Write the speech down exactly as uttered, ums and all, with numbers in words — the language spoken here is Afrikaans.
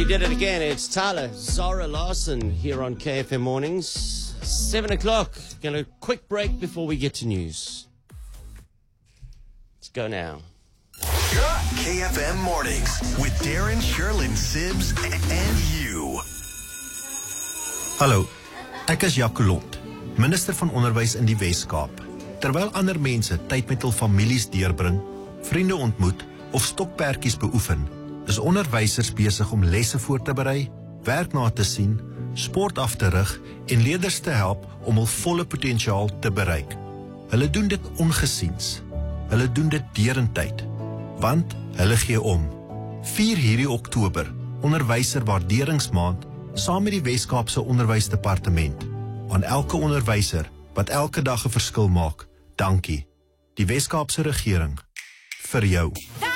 did it again. It's Tyler, Zara Larson here on K F M Mornings. Seven o'clock. Going to quick break before we get to news. Let's go now. K F M Mornings with Darren, Sherlyn, Sims, and you. Hallo, ek is Jacolot, minister van onderwys in die Weskaap. Terwyl ander mense tyd met hul families deurbring, vriende ontmoet of stokperdjies beoefen, is onderwysers besig om lesse voor te berei, werk na te sien, sport af te rig en leerders te help om hul volle potensiaal te bereik. Hulle doen dit ongesiens. Hulle doen dit derentyd, want hulle gee om. vier hierdie Oktober, onderwyser waarderingsmaand, saam met die Weskaapse Onderwysdepartement. Aan elke onderwyser wat elke dag 'n verskil maak, dankie. Die Weskaapse regering, vir jou.